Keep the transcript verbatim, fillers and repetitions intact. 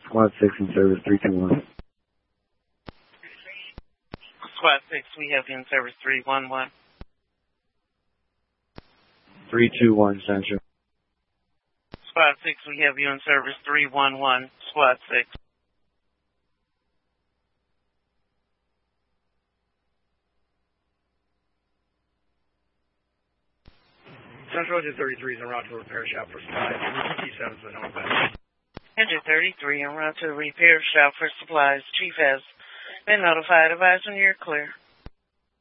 Squad six in service three two one. Squad six, we have you in service three one one. three two one Central. Squad six, we have you in service three one one. Squad six. Central Engine thirty-three is en route to a repair shop for supplies. T seven to the northwest. Engine thirty-three en route to a repair shop for supplies. Chief has been notified. Advise when you're clear.